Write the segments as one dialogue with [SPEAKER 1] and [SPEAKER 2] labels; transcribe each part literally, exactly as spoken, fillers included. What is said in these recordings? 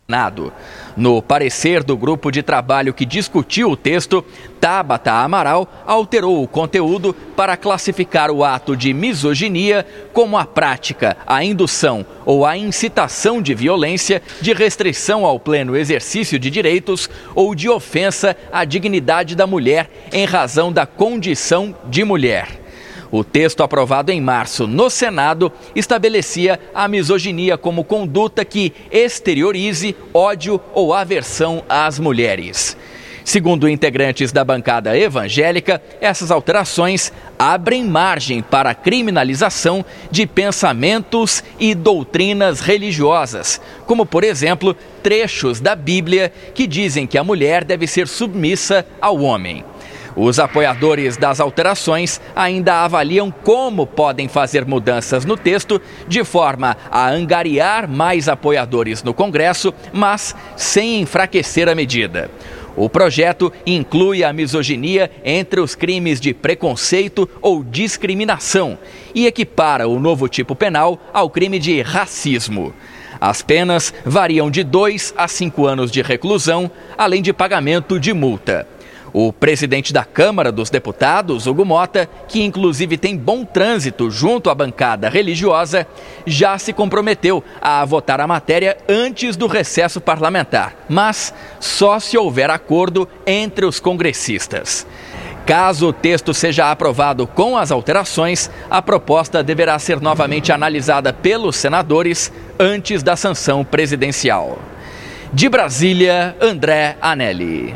[SPEAKER 1] Senado. No parecer do grupo de trabalho que discutiu o texto, Tabata Amaral alterou o conteúdo para classificar o ato de misoginia como a prática, a indução ou a incitação de violência, de restrição ao pleno exercício de direitos ou de ofensa à dignidade da mulher em razão da condição de mulher. O texto aprovado em março no Senado estabelecia a misoginia como conduta que exteriorize ódio ou aversão às mulheres. Segundo integrantes da bancada evangélica, essas alterações abrem margem para a criminalização de pensamentos e doutrinas religiosas, como, por exemplo, trechos da Bíblia que dizem que a mulher deve ser submissa ao homem. Os apoiadores das alterações ainda avaliam como podem fazer mudanças no texto de forma a angariar mais apoiadores no Congresso, mas sem enfraquecer a medida. O projeto inclui a misoginia entre os crimes de preconceito ou discriminação e equipara o novo tipo penal ao crime de racismo. As penas variam de dois a cinco anos de reclusão, além de pagamento de multa. O presidente da Câmara dos Deputados, Hugo Mota, que inclusive tem bom trânsito junto à bancada religiosa, já se comprometeu a votar a matéria antes do recesso parlamentar, mas só se houver acordo entre os congressistas. Caso o texto seja aprovado com as alterações, a proposta deverá ser novamente analisada pelos senadores antes da sanção presidencial. De Brasília, André Anelli.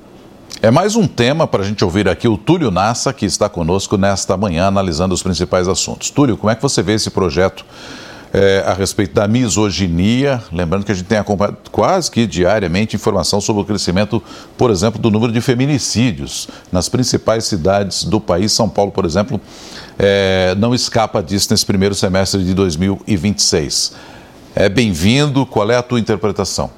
[SPEAKER 2] É mais um tema para a gente ouvir aqui o Túlio Nassa, que está conosco nesta manhã analisando os principais assuntos. Túlio, como é que você vê esse projeto é, a respeito da misoginia? Lembrando que a gente tem acompanhado quase que diariamente informação sobre o crescimento, por exemplo, do número de feminicídios nas principais cidades do país. São Paulo, por exemplo, é, não escapa disso nesse primeiro semestre de dois mil e vinte e seis. É bem-vindo, qual é a tua interpretação?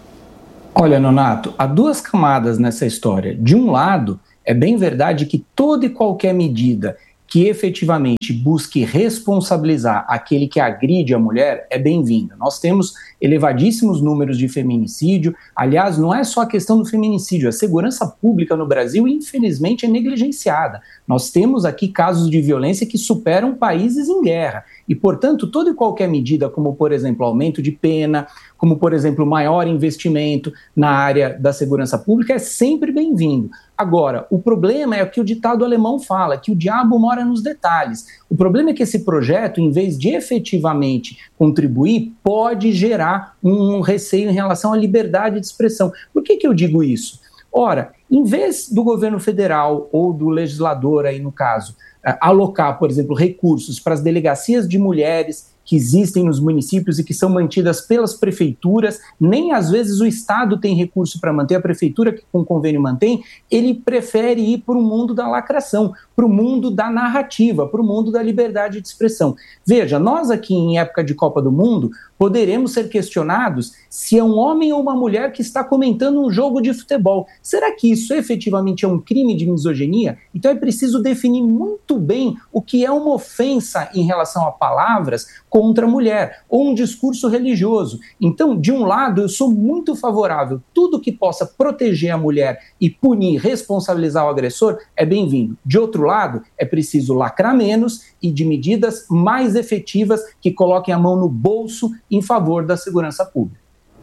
[SPEAKER 3] Olha, Nonato, há duas camadas nessa história. De um lado, é bem verdade que toda e qualquer medida que efetivamente busque responsabilizar aquele que agride a mulher é bem-vinda. Nós temos elevadíssimos números de feminicídio. Aliás, não é só a questão do feminicídio, a segurança pública no Brasil, infelizmente, é negligenciada. Nós temos aqui casos de violência que superam países em guerra. E, portanto, toda e qualquer medida, como, por exemplo, aumento de pena, como, por exemplo, maior investimento na área da segurança pública, é sempre bem-vindo. Agora, o problema é o que o ditado alemão fala, que o diabo mora nos detalhes. O problema é que esse projeto, em vez de efetivamente contribuir, pode gerar um receio em relação à liberdade de expressão. Por que que eu digo isso? Ora, em vez do governo federal ou do legislador, aí no caso, alocar, por exemplo, recursos para as delegacias de mulheres que existem nos municípios e que são mantidas pelas prefeituras, nem às vezes o Estado tem recurso para manter, a prefeitura que com convênio mantém, ele prefere ir para o mundo da lacração, para o mundo da narrativa, para o mundo da liberdade de expressão. Veja, nós aqui em época de Copa do Mundo, poderemos ser questionados se é um homem ou uma mulher que está comentando um jogo de futebol. Será que isso efetivamente é um crime de misoginia? Então é preciso definir muito bem o que é uma ofensa em relação a palavras contra a mulher, ou um discurso religioso. Então, de um lado, eu sou muito favorável. Tudo que possa proteger a mulher e punir, responsabilizar o agressor é bem-vindo. De outro lado, é preciso lacrar menos e de medidas mais efetivas que coloquem a mão no bolso em favor da segurança pública.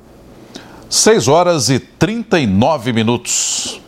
[SPEAKER 2] seis horas e trinta e nove minutos.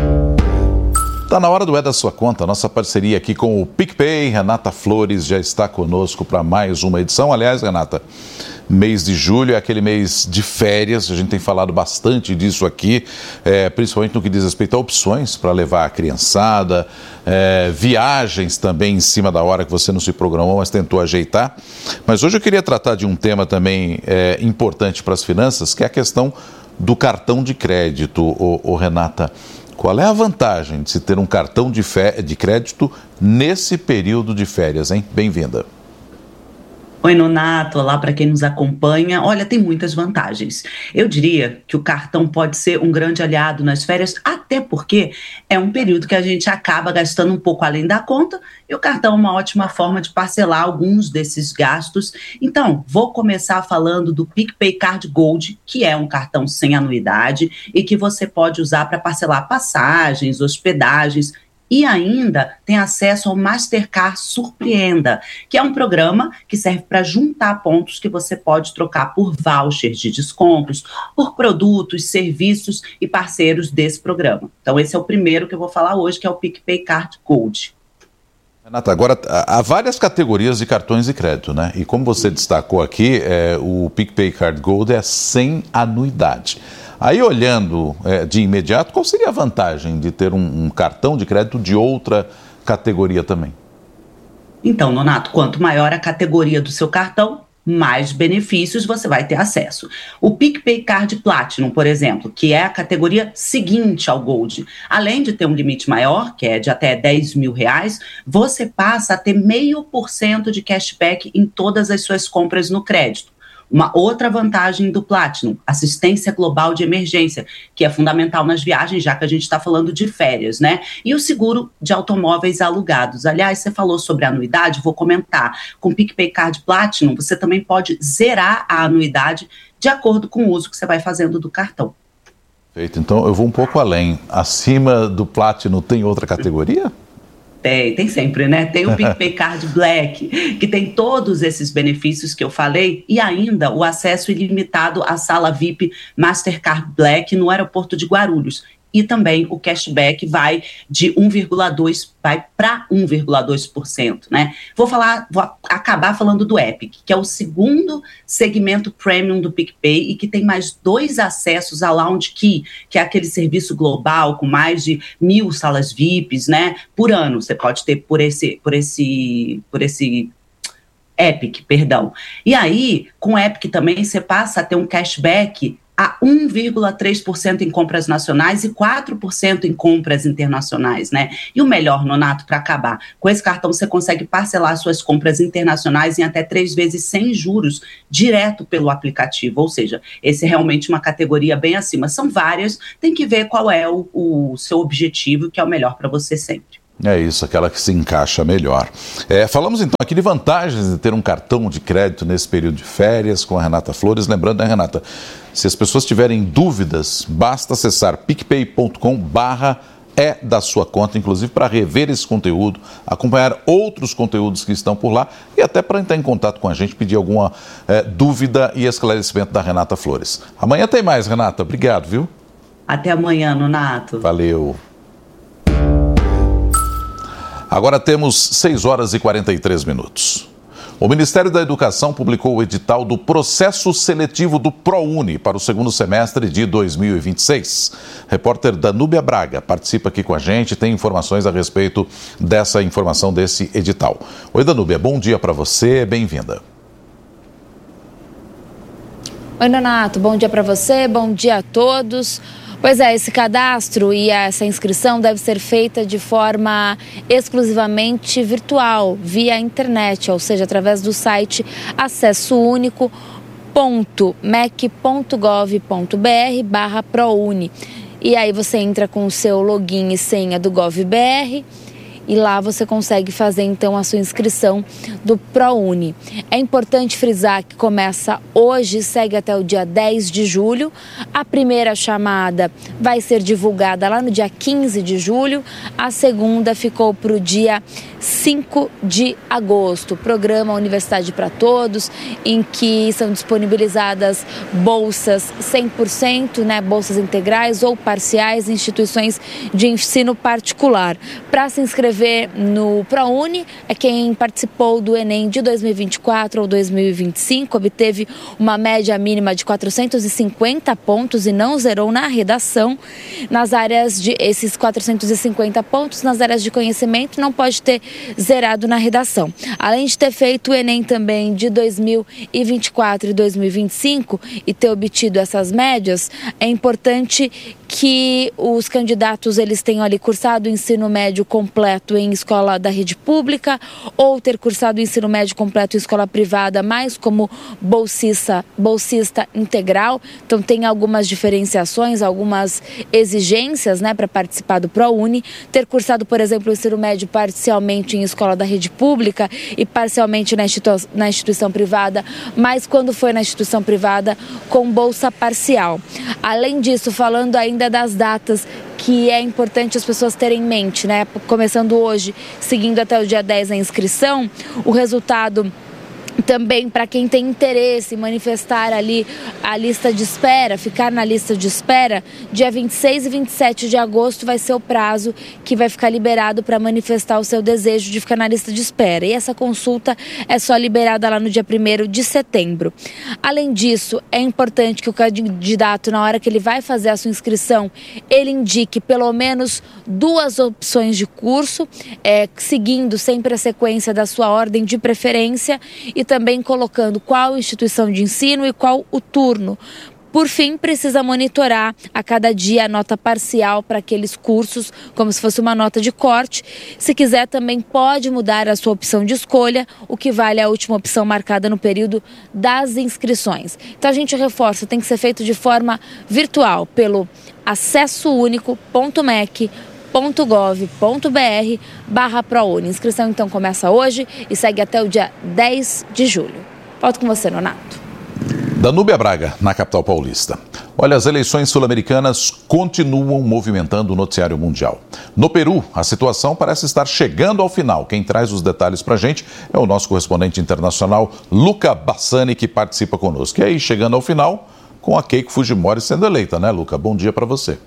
[SPEAKER 2] Está na hora do É da Sua Conta, nossa parceria aqui com o PicPay. Renata Flores já está conosco para mais uma edição. Aliás, Renata, mês de julho é aquele mês de férias, a gente tem falado bastante disso aqui, é, principalmente no que diz respeito a opções para levar a criançada, é, viagens também em cima da hora que você não se programou, mas tentou ajeitar. Mas hoje eu queria tratar de um tema também é, importante para as finanças, que é a questão do cartão de crédito, ô, ô, Renata. Qual é a vantagem de se ter um cartão de, fé, de crédito nesse período de férias, hein? Bem-vinda.
[SPEAKER 4] Oi, Nonato, olá para quem nos acompanha. Olha, tem muitas vantagens. Eu diria que o cartão pode ser um grande aliado nas férias, até porque é um período que a gente acaba gastando um pouco além da conta e o cartão é uma ótima forma de parcelar alguns desses gastos. Então, vou começar falando do PicPay Card Gold, que é um cartão sem anuidade e que você pode usar para parcelar passagens, hospedagens, e ainda tem acesso ao Mastercard Surpreenda, que é um programa que serve para juntar pontos que você pode trocar por vouchers de descontos, por produtos, serviços e parceiros desse programa. Então esse é o primeiro que eu vou falar hoje, que é o PicPay Card Gold.
[SPEAKER 2] Renata, agora há várias categorias de cartões de crédito, né? E como você destacou aqui, é, o PicPay Card Gold é sem anuidade. Aí, olhando é, de imediato, qual seria a vantagem de ter um, um cartão de crédito de outra categoria também?
[SPEAKER 4] Então, Nonato, quanto maior a categoria do seu cartão, mais benefícios você vai ter acesso. O PicPay Card Platinum, por exemplo, que é a categoria seguinte ao Gold, além de ter um limite maior, que é de até dez mil reais, você passa a ter meio por cento de cashback em todas as suas compras no crédito. Uma outra vantagem do Platinum, assistência global de emergência, que é fundamental nas viagens, já que a gente está falando de férias, né? E o seguro de automóveis alugados. Aliás, você falou sobre a anuidade, vou comentar. Com o PicPay Card Platinum, você também pode zerar a anuidade de acordo com o uso que você vai fazendo do cartão.
[SPEAKER 2] Perfeito. Então, eu vou um pouco além. Acima do Platinum tem outra categoria?
[SPEAKER 4] Tem, tem sempre, né? Tem o PicPay Card Black, que tem todos esses benefícios que eu falei e ainda o acesso ilimitado à sala V I P Mastercard Black no aeroporto de Guarulhos. E também o cashback vai de um vírgula dois por cento, vai para um vírgula dois por cento, né? Vou falar, vou acabar falando do Epic, que é o segundo segmento premium do PicPay e que tem mais dois acessos à Lounge Key, que é aquele serviço global com mais de mil salas V I Ps, né? Por ano, você pode ter por esse, por esse, por esse Epic, perdão. E aí, com o Epic também, você passa a ter um cashback a um vírgula três por cento em compras nacionais e quatro por cento em compras internacionais, né? E o melhor, Nonato, para acabar, com esse cartão você consegue parcelar suas compras internacionais em até três vezes sem juros, direto pelo aplicativo, ou seja, esse é realmente uma categoria bem acima. São várias, tem que ver qual é o, o seu objetivo, que é o melhor para você sempre.
[SPEAKER 2] É isso, aquela que se encaixa melhor. É, falamos então aqui de vantagens de ter um cartão de crédito nesse período de férias com a Renata Flores. Lembrando, né, Renata, se as pessoas tiverem dúvidas, basta acessar picpay ponto com barra é da sua conta, inclusive para rever esse conteúdo, acompanhar outros conteúdos que estão por lá e até para entrar em contato com a gente, pedir alguma é, dúvida e esclarecimento da Renata Flores. Amanhã tem mais, Renata. Obrigado, viu?
[SPEAKER 4] Até amanhã, Nonato.
[SPEAKER 2] Valeu. Agora temos seis horas e quarenta e três minutos. O Ministério da Educação publicou o edital do processo seletivo do ProUni para o segundo semestre de dois mil e vinte e seis. Repórter Danúbia Braga participa aqui com a gente, tem informações a respeito dessa informação desse edital. Oi, Danúbia, bom dia para você, bem-vinda.
[SPEAKER 5] Oi, Nonato, bom dia para você, bom dia a todos. Pois é, esse cadastro e essa inscrição deve ser feita de forma exclusivamente virtual, via internet, ou seja, através do site acesso único ponto mec ponto gov ponto br barra ProUni. E aí você entra com o seu login e senha do GovBR e lá você consegue fazer então a sua inscrição do ProUni. É importante frisar que começa hoje, segue até o dia dez de julho. A primeira chamada vai ser divulgada lá no dia quinze de julho, a segunda ficou para o dia cinco de agosto. Programa Universidade para Todos, em que são disponibilizadas bolsas cem por cento, né, bolsas integrais ou parciais em instituições de ensino particular. Para se inscrever no ProUni é quem participou do Enem de dois mil e vinte e quatro ou dois mil e vinte e cinco, obteve uma média mínima de quatrocentos e cinquenta pontos e não zerou na redação. Nas áreas de esses quatrocentos e cinquenta pontos, nas áreas de conhecimento, não pode ter zerado na redação. Além de ter feito o Enem também de dois mil e vinte e quatro e dois mil e vinte e cinco e ter obtido essas médias, é importante que os candidatos eles tenham ali cursado o ensino médio completo em escola da rede pública ou ter cursado o ensino médio completo em escola privada, mais como bolsista, bolsista integral. Então tem algumas diferenciações, algumas exigências, né, para participar do ProUni. Ter cursado, por exemplo, o ensino médio parcialmente em escola da rede pública e parcialmente na, institu- na instituição privada, mas quando foi na instituição privada com bolsa parcial. Além disso, falando ainda das datas que é importante as pessoas terem em mente, né? Começando hoje, seguindo até o dia dez a inscrição, o resultado também para quem tem interesse em manifestar ali a lista de espera, ficar na lista de espera, dia vinte e seis e vinte e sete de agosto vai ser o prazo que vai ficar liberado para manifestar o seu desejo de ficar na lista de espera. E essa consulta é só liberada lá no dia primeiro de setembro. Além disso, é importante que o candidato, na hora que ele vai fazer a sua inscrição, ele indique pelo menos duas opções de curso, é, seguindo sempre a sequência da sua ordem de preferência e também colocando qual instituição de ensino e qual o turno. Por fim, precisa monitorar a cada dia a nota parcial para aqueles cursos, como se fosse uma nota de corte. Se quiser, também pode mudar a sua opção de escolha, o que vale a última opção marcada no período das inscrições. Então a gente reforça, tem que ser feito de forma virtual, pelo acesso único ponto mec ponto gov ponto br barra ProUni. A inscrição então começa hoje e segue até o dia dez de julho. Volto com você, Nonato.
[SPEAKER 2] Danúbia Braga, na capital paulista. Olha, as eleições sul-americanas continuam movimentando o noticiário mundial. No Peru, a situação parece estar chegando ao final. Quem traz os detalhes para a gente é o nosso correspondente internacional, Luca Bassani, que participa conosco. E aí, chegando ao final, com a Keiko Fujimori sendo eleita, né, Luca? Bom dia para você.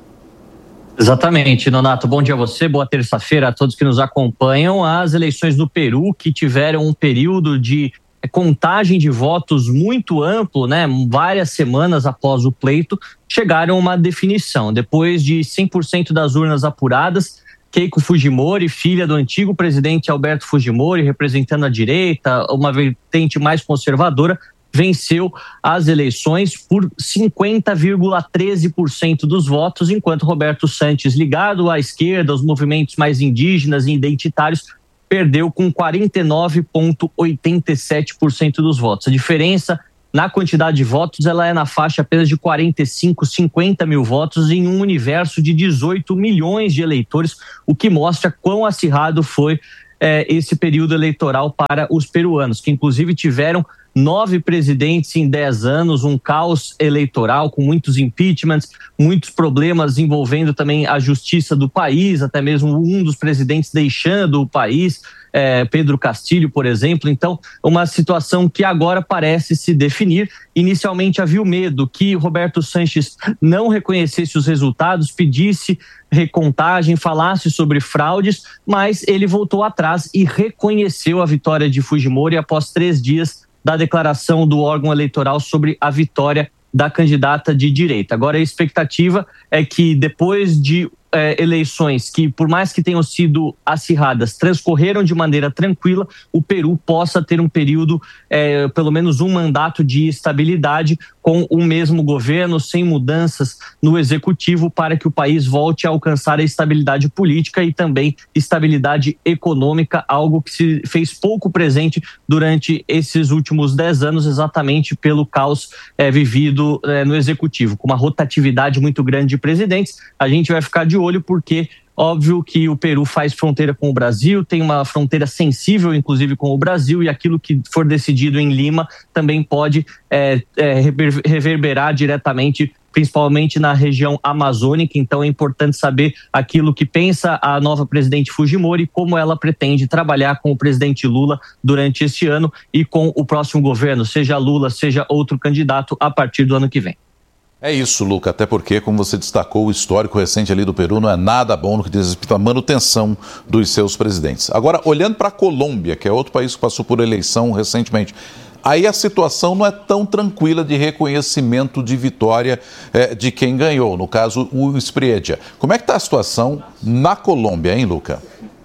[SPEAKER 6] Exatamente, Nonato. Bom dia a você, boa terça-feira a todos que nos acompanham. As eleições no Peru, que tiveram um período de contagem de votos muito amplo, né? Várias semanas após o pleito, chegaram a uma definição. Depois de cem por cento das urnas apuradas, Keiko Fujimori, filha do antigo presidente Alberto Fujimori, representando a direita, uma vertente mais conservadora, venceu as eleições por cinquenta vírgula treze por cento dos votos, enquanto Roberto Santos, ligado à esquerda, aos movimentos mais indígenas e identitários, perdeu com quarenta e nove vírgula oitenta e sete por cento dos votos. A diferença na quantidade de votos ela é na faixa apenas de quarenta e cinco, cinquenta mil votos em um universo de dezoito milhões de eleitores, o que mostra quão acirrado foi é, esse período eleitoral para os peruanos, que inclusive tiveram nove presidentes em dez anos, um caos eleitoral com muitos impeachments, muitos problemas envolvendo também a justiça do país, até mesmo um dos presidentes deixando o país, é, Pedro Castilho, por exemplo. Então, uma situação que agora parece se definir. Inicialmente havia o medo que Roberto Sanches não reconhecesse os resultados, pedisse recontagem, falasse sobre fraudes, mas ele voltou atrás e reconheceu a vitória de Fujimori após três dias da declaração do órgão eleitoral sobre a vitória da candidata de direita. Agora a expectativa é que depois de é, eleições que, por mais que tenham sido acirradas, transcorreram de maneira tranquila, o Peru possa ter um período, é, pelo menos um mandato de estabilidade com o mesmo governo, sem mudanças no executivo, para que o país volte a alcançar a estabilidade política e também estabilidade econômica, algo que se fez pouco presente durante esses últimos dez anos, exatamente pelo caos é, vivido é, no executivo, com uma rotatividade muito grande de presidentes. A gente vai ficar de olho porque óbvio que o Peru faz fronteira com o Brasil, tem uma fronteira sensível, inclusive, com o Brasil, e aquilo que for decidido em Lima também pode é, é, reverberar diretamente, principalmente na região amazônica. Então é importante saber aquilo que pensa a nova presidente Fujimori, como ela pretende trabalhar com o presidente Lula durante este ano e com o próximo governo, seja Lula, seja outro candidato, a partir do ano que vem.
[SPEAKER 2] É isso, Luca, até porque, como você destacou, o histórico recente ali do Peru não é nada bom no que diz respeito à manutenção dos seus presidentes. Agora, olhando para a Colômbia, que é outro país que passou por eleição recentemente, aí a situação não é tão tranquila de reconhecimento de vitória é, de quem ganhou, no caso, o Spreadia. Como é que está a situação na Colômbia, hein, Luca?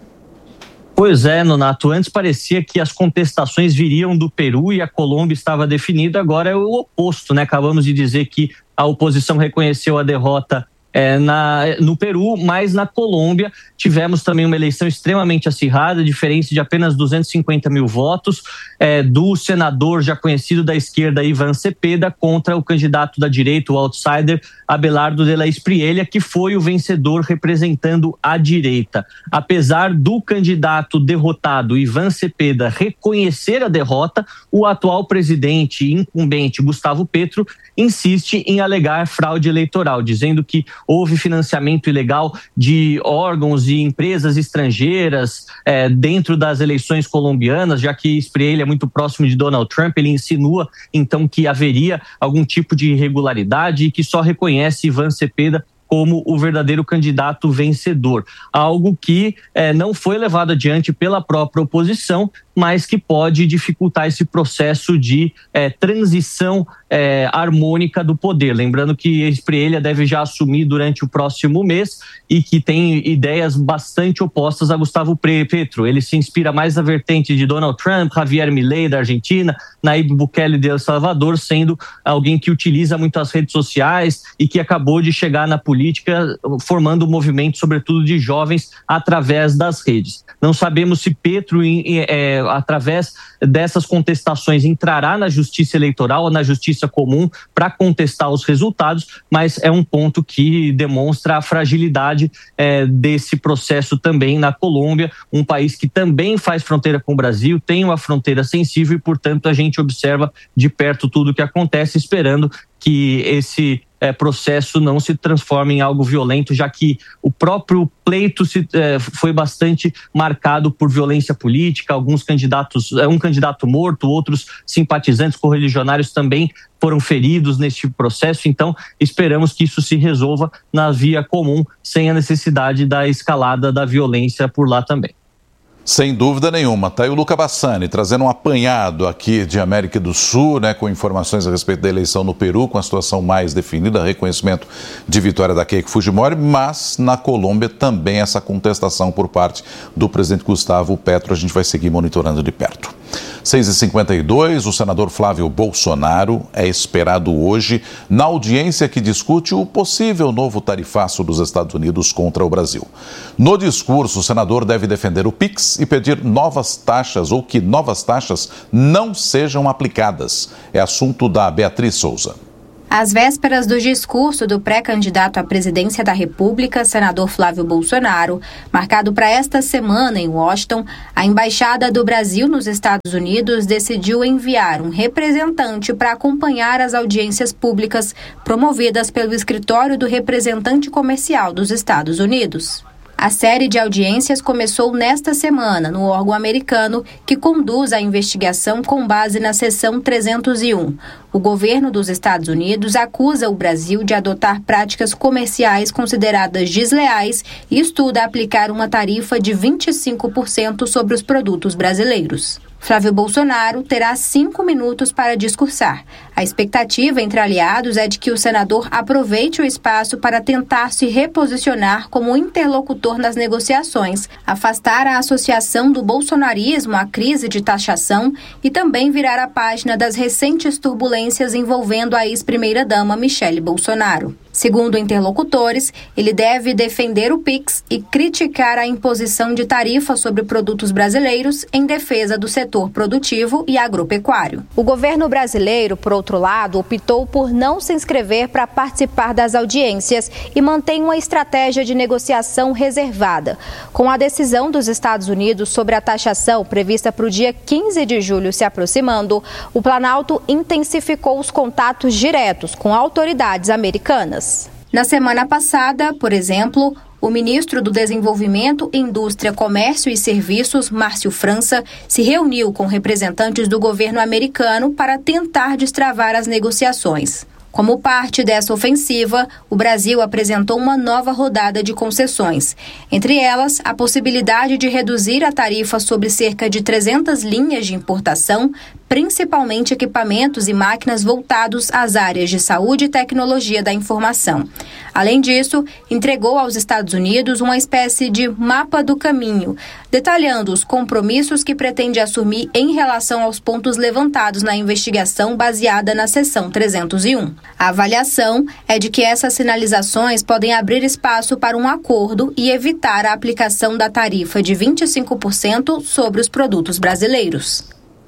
[SPEAKER 6] Pois é, Nonato, antes parecia que as contestações viriam do Peru e a Colômbia estava definida, agora é o oposto, né? Acabamos de dizer que a oposição reconheceu a derrota é, na, no Peru, mas na Colômbia tivemos também uma eleição extremamente acirrada, diferença de apenas duzentos e cinquenta mil votos, é, do senador já conhecido da esquerda, Ivan Cepeda, contra o candidato da direita, o outsider, Abelardo de la Espriella, que foi o vencedor representando a direita. Apesar do candidato derrotado, Ivan Cepeda, reconhecer a derrota, o atual presidente incumbente, Gustavo Petro, insiste em alegar fraude eleitoral, dizendo que houve financiamento ilegal de órgãos e empresas estrangeiras é, dentro das eleições colombianas, já que Espriella é muito próximo de Donald Trump. Ele insinua então que haveria algum tipo de irregularidade e que só reconhece Ivan Cepeda como o verdadeiro candidato vencedor. Algo que eh, não foi levado adiante pela própria oposição, mas que pode dificultar esse processo de eh, transição eh, harmônica do poder. Lembrando que Espriella deve já assumir durante o próximo mês e que tem ideias bastante opostas a Gustavo Petro. Ele se inspira mais na vertente de Donald Trump, Javier Milei da Argentina, Nayib Bukele de El Salvador, sendo alguém que utiliza muito as redes sociais e que acabou de chegar na política formando um movimento, sobretudo de jovens, através das redes. Não sabemos se Petro, é, através dessas contestações, entrará na justiça eleitoral ou na justiça comum para contestar os resultados, mas é um ponto que demonstra a fragilidade é, desse processo também na Colômbia, um país que também faz fronteira com o Brasil, tem uma fronteira sensível e, portanto, a gente observa de perto tudo o que acontece, esperando que esse é, processo não se transforme em algo violento, já que o próprio pleito se, é, foi bastante marcado por violência política, alguns candidatos, um candidato morto, outros simpatizantes correligionários também foram feridos neste processo. Então esperamos que isso se resolva na via comum, sem a necessidade da escalada da violência por lá também.
[SPEAKER 2] Sem dúvida nenhuma. Está aí o Luca Bassani trazendo um apanhado aqui de América do Sul, né, com informações a respeito da eleição no Peru, com a situação mais definida, reconhecimento de vitória da Keiko Fujimori, mas na Colômbia também essa contestação por parte do presidente Gustavo Petro. A gente vai seguir monitorando de perto. seis e cinquenta e dois, o senador Flávio Bolsonaro é esperado hoje na audiência que discute o possível novo tarifaço dos Estados Unidos contra o Brasil. No discurso, o senador deve defender o Pix e pedir novas taxas ou que novas taxas não sejam aplicadas. É assunto da Beatriz Souza.
[SPEAKER 7] Às vésperas do discurso do pré-candidato à presidência da República, senador Flávio Bolsonaro, marcado para esta semana em Washington, a Embaixada do Brasil nos Estados Unidos decidiu enviar um representante para acompanhar as audiências públicas promovidas pelo Escritório do Representante Comercial dos Estados Unidos. A série de audiências começou nesta semana no órgão americano que conduz a investigação com base na seção trezentos e um. O governo dos Estados Unidos acusa o Brasil de adotar práticas comerciais consideradas desleais e estuda aplicar uma tarifa de vinte e cinco por cento sobre os produtos brasileiros. Flávio Bolsonaro terá cinco minutos para discursar. A expectativa entre aliados é de que o senador aproveite o espaço para tentar se reposicionar como interlocutor nas negociações, afastar a associação do bolsonarismo à crise de taxação e também virar a página das recentes turbulências envolvendo a ex-primeira-dama Michele Bolsonaro. Segundo interlocutores, ele deve defender o Pix e criticar a imposição de tarifas sobre produtos brasileiros em defesa do setor produtivo e agropecuário. O governo brasileiro, por outro lado, optou por não se inscrever para participar das audiências e mantém uma estratégia de negociação reservada. Com a decisão dos Estados Unidos sobre a taxação prevista para o dia quinze de julho se aproximando, o Planalto intensificou os contatos diretos com autoridades americanas. Na semana passada, por exemplo, o ministro do Desenvolvimento, Indústria, Comércio e Serviços, Márcio França, se reuniu com representantes do governo americano para tentar destravar as negociações. Como parte dessa ofensiva, o Brasil apresentou uma nova rodada de concessões. Entre elas, a possibilidade de reduzir a tarifa sobre cerca de trezentas linhas de importação, principalmente equipamentos e máquinas voltados às áreas de saúde e tecnologia da informação. Além disso, entregou aos Estados Unidos uma espécie de mapa do caminho, detalhando os compromissos que pretende assumir em relação aos pontos levantados na investigação baseada na seção trezentos e um. A avaliação é de que essas sinalizações podem abrir espaço para um acordo e evitar a aplicação da tarifa de vinte e cinco por cento sobre os produtos brasileiros.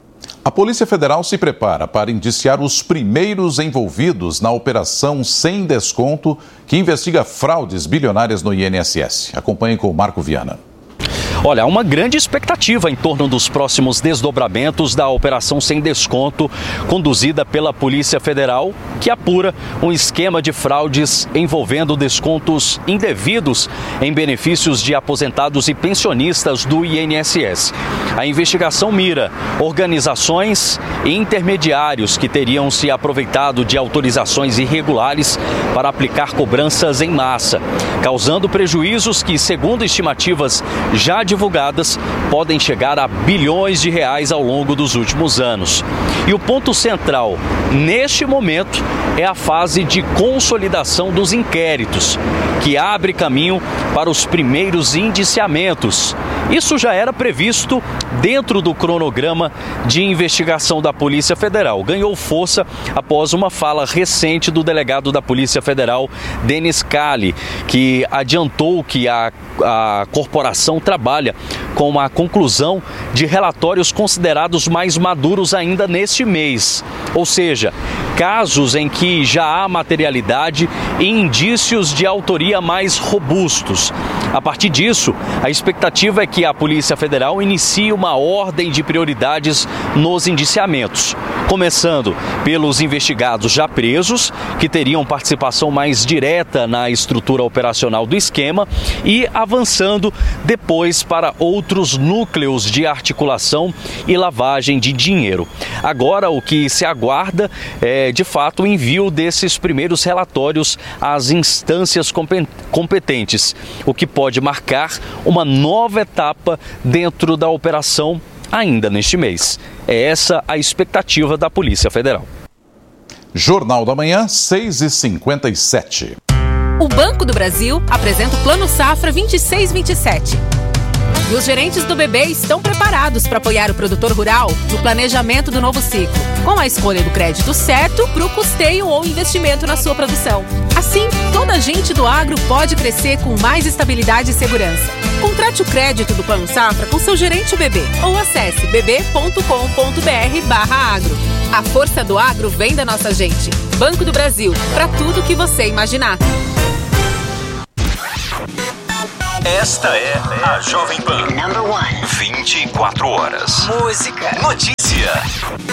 [SPEAKER 2] A Polícia Federal se prepara para indiciar os primeiros envolvidos na operação Sem Desconto, que investiga fraudes bilionárias no I N S S. Acompanhe com o Marco Viana.
[SPEAKER 8] Olha, há uma grande expectativa em torno dos próximos desdobramentos da Operação Sem Desconto, conduzida pela Polícia Federal, que apura um esquema de fraudes envolvendo descontos indevidos em benefícios de aposentados e pensionistas do I N S S. A investigação mira organizações e intermediários que teriam se aproveitado de autorizações irregulares para aplicar cobranças em massa, causando prejuízos que, segundo estimativas já divulgadas, podem chegar a bilhões de reais ao longo dos últimos anos. E o ponto central, neste momento, é a fase de consolidação dos inquéritos, que abre caminho para os primeiros indiciamentos. Isso já era previsto dentro do cronograma de investigação da Polícia Federal. Ganhou força após uma fala recente do delegado da Polícia Federal, Denis Cali, que adiantou que a, a corporação trabalha com a conclusão de relatórios considerados mais maduros ainda neste mês. Ou seja, casos em que já há materialidade e indícios de autoria mais robustos. A partir disso, a expectativa é que a Polícia Federal inicie uma ordem de prioridades nos indiciamentos, começando pelos investigados já presos, que teriam participação mais direta na estrutura operacional do esquema, e avançando depois para outros núcleos de articulação e lavagem de dinheiro. Agora, o que se aguarda é, de fato, o envio desses primeiros relatórios às instâncias competentes, o que pode marcar uma nova etapa dentro da operação ainda neste mês. É essa a expectativa da Polícia Federal.
[SPEAKER 2] Jornal da Manhã, seis e cinquenta e sete.
[SPEAKER 9] O Banco do Brasil apresenta o Plano Safra vinte e seis vinte e sete. E os gerentes do B B estão preparados para apoiar o produtor rural no planejamento do novo ciclo, com a escolha do crédito certo para o custeio ou investimento na sua produção. Assim, toda a gente do agro pode crescer com mais estabilidade e segurança. Contrate o crédito do Plano Safra com seu gerente B B ou acesse bb ponto com ponto br barra agro. A força do agro vem da nossa gente. Banco do Brasil, para tudo que você imaginar.
[SPEAKER 10] Esta é a Jovem Pan. vinte e quatro horas.
[SPEAKER 9] Música.
[SPEAKER 10] Notícia.